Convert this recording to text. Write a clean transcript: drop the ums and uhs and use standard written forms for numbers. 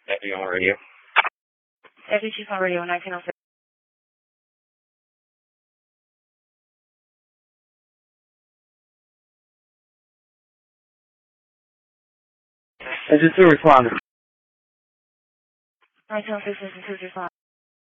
Deputy on radio. Deputy Chief on radio, 1906. This is 2 responders. 1906, this is 2 responders.